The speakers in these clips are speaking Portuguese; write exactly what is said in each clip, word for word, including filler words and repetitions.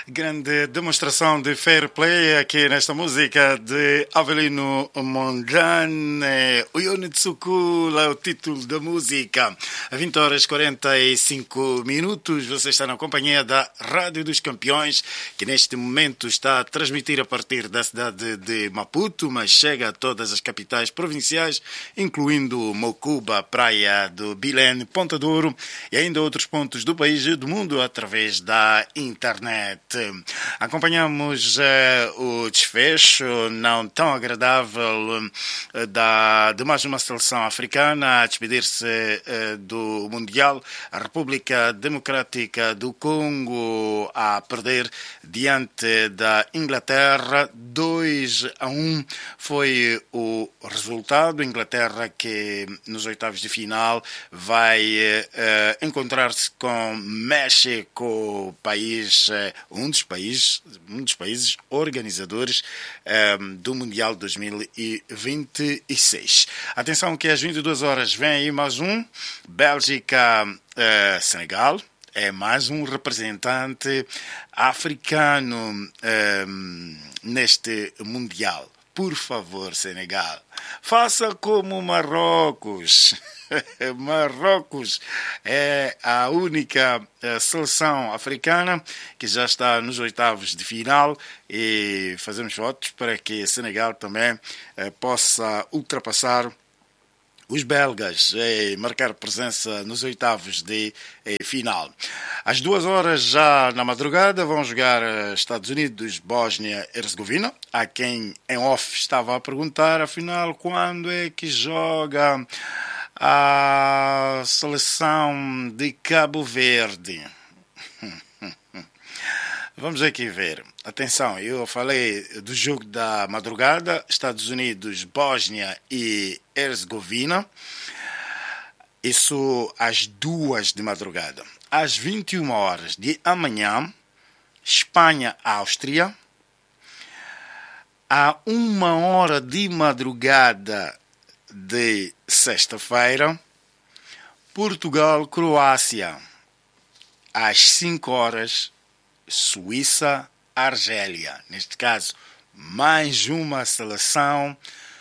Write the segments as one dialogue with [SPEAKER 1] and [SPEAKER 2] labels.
[SPEAKER 1] Grande demonstração de fair play aqui nesta música de Avelino Mondlane. Uyonitsuku é o título da música. A vinte horas e quarenta e cinco minutos, você está na companhia da Rádio dos Campeões, que neste momento está a transmitir a partir da cidade de Maputo, mas chega a todas as capitais provinciais, incluindo Mocuba, Praia do Bilene, Ponta Douro e ainda outros pontos do país e do mundo através da internet. Acompanhamos uh, o desfecho não tão agradável uh, da, de mais uma seleção africana a despedir-se uh, do Mundial. A República Democrática do Congo a perder diante da Inglaterra. dois a um foi o resultado. Inglaterra que nos oitavos de final vai uh, encontrar-se com México, país, uh, um dos países, um dos países organizadores um, do Mundial dois mil e vinte e seis. Atenção que às vinte e duas horas vem aí mais um, Bélgica-Senegal. É mais um representante africano um, neste Mundial. Por favor, Senegal, faça como Marrocos. Marrocos é a única seleção africana que já está nos oitavos de final e fazemos votos para que Senegal também possa ultrapassar os belgas e marcar presença nos oitavos de final. Às duas horas já na madrugada vão jogar Estados Unidos, Bósnia e Herzegovina. A quem em off estava a perguntar, afinal, quando é que joga a seleção de Cabo Verde? Vamos aqui ver. Atenção, eu falei do jogo da madrugada, Estados Unidos, Bósnia e Herzegovina. Isso às duas de madrugada. Às vinte e uma horas de amanhã, Espanha, Áustria. À uma hora de madrugada de sexta-feira, Portugal, Croácia. Às cinco horas, Suíça, Argélia. Neste caso, mais uma seleção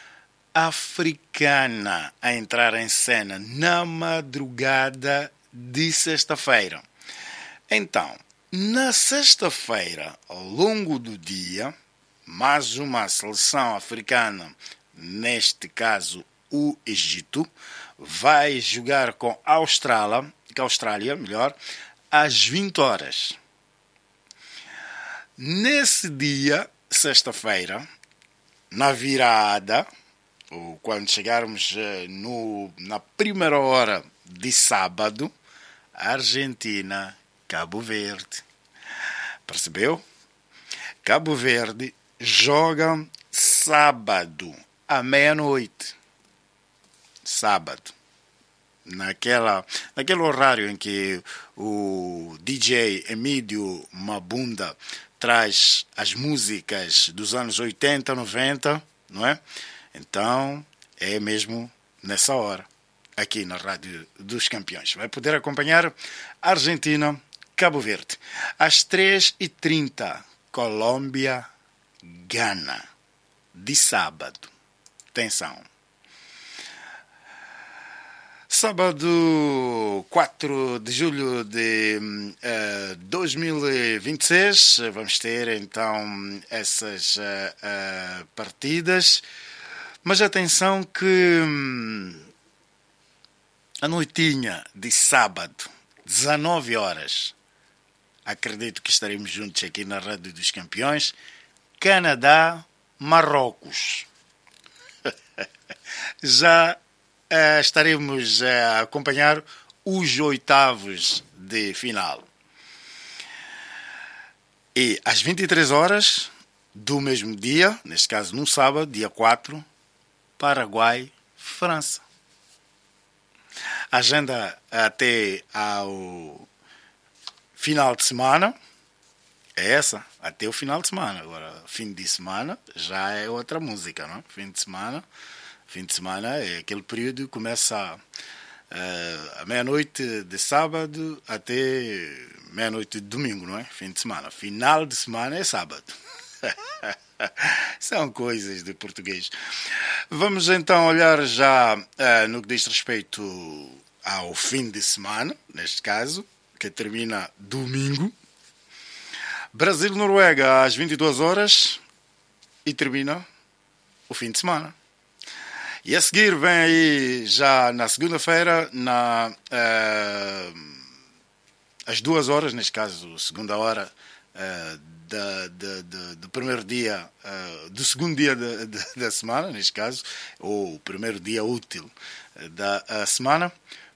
[SPEAKER 1] africana a entrar em cena na madrugada de sexta-feira. Então, na sexta-feira, ao longo do dia, mais uma seleção africana, neste caso o Egito, vai jogar com a Austrália, com a Austrália, melhor, às vinte horas. Nesse dia, sexta-feira, na virada, ou quando chegarmos no, na primeira hora de sábado, Argentina, Cabo Verde. Percebeu? Cabo Verde joga sábado, à meia-noite. Sábado. Naquela, naquele horário em que o D J Emílio Mabunda traz as músicas dos anos oitenta, noventa, não é? Então, é mesmo nessa hora, aqui na Rádio dos Campeões. Vai poder acompanhar Argentina, Cabo Verde. Às três e trinta, Colômbia, Gana, de sábado. Atenção. Sábado, quatro de julho de uh, dois mil e vinte e seis, vamos ter então essas uh, uh, partidas. Mas atenção que hum, a noitinha de sábado, dezenove horas, acredito que estaremos juntos aqui na Rádio dos Campeões, Canadá, Marrocos. Já Uh, estaremos a acompanhar os oitavos de final. E às vinte e três horas do mesmo dia, neste caso no sábado, dia quatro, Paraguai, França. A agenda até ao final de semana é essa, até o final de semana. Agora, fim de semana já é outra música, não? Fim de semana... Fim de semana é aquele período que começa uh, à meia-noite de sábado até meia-noite de domingo, não é? Fim de semana. Final de semana é sábado. São coisas de português. Vamos então olhar já uh, no que diz respeito ao fim de semana, neste caso, que termina domingo. Brasil-Noruega às vinte e duas horas e termina o fim de semana. E a seguir vem aí já na segunda-feira, na, uh, às duas horas, neste caso, segunda hora uh, da, da, da, do primeiro dia, uh, do segundo dia da, da, da semana, neste caso, ou o primeiro dia útil da uh, semana,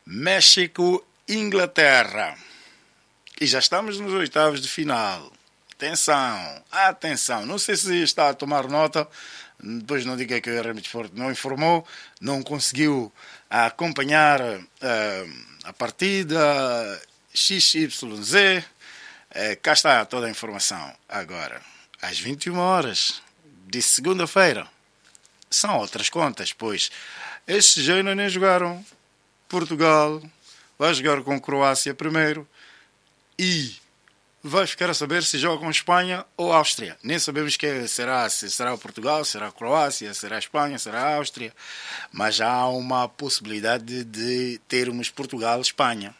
[SPEAKER 1] México-Inglaterra. E já estamos nos oitavos de final. Atenção, atenção, não sei se está a tomar nota, depois não diga que o R M Desporto não informou, não conseguiu acompanhar uh, a partida X Y Z, uh, cá está toda a informação. Agora, às vinte e uma horas de segunda-feira, são outras contas, pois estes já ainda nem jogaram. Portugal vai jogar com Croácia primeiro e vai ficar a saber se joga com Espanha ou Áustria. Nem sabemos que será, se será o Portugal, será a Croácia, será a Espanha, será a Áustria. Mas há uma possibilidade de termos Portugal-Espanha.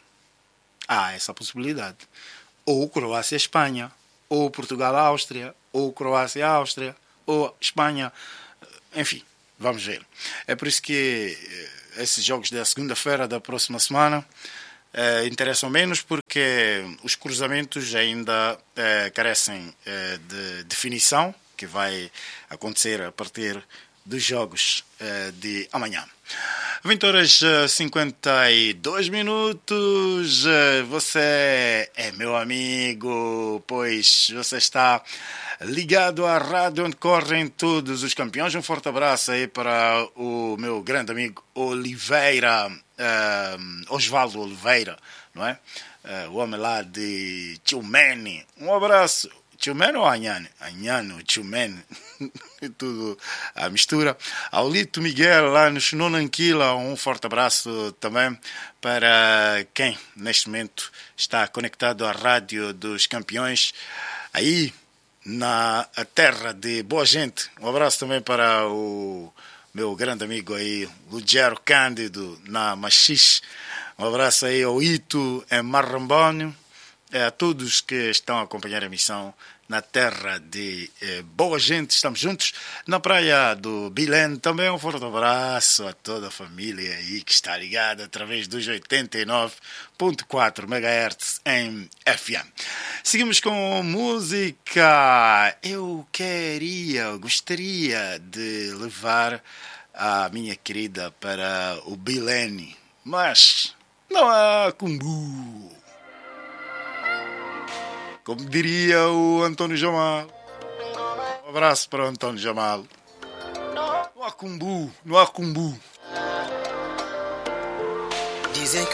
[SPEAKER 1] Há essa possibilidade. Ou Croácia-Espanha, ou Portugal-Áustria, ou Croácia-Áustria, ou Espanha. Enfim, vamos ver. É por isso que esses jogos da segunda-feira da próxima semana Uh, interessam menos porque os cruzamentos ainda uh, carecem uh, de definição, que vai acontecer a partir dos jogos uh, de amanhã. vinte horas e cinquenta e dois minutos. Uh, você é meu amigo, pois você está ligado à rádio onde correm todos os campeões. Um forte abraço aí para o meu grande amigo Oliveira. Uh, Osvaldo Oliveira, não é? Uh, o homem lá de Tchumene. Um abraço. Tchumene ou Anhane? Anhane ou Tchumene? Tudo a mistura. Aulito Miguel lá no Xinonanquila. Um forte abraço também para quem neste momento está conectado à rádio dos campeões aí na terra de boa gente. Um abraço também para o meu grande amigo aí, Lugero Cândido, na Machixe. Um abraço aí ao Ito, em Marrambónio, a todos que estão a acompanhar a emissão na terra de eh, boa gente. Estamos juntos na praia do Bilene. Também um forte abraço a toda a família aí que está ligada através dos oitenta e nove ponto quatro megahertz em F M. Seguimos com música. Eu queria, gostaria de levar a minha querida para o Bilene, mas não há cumbu. Como diria o Antônio Jamal. Um abraço para o Antônio Jamal. Não há cumbu, não há cumbu. Dizem que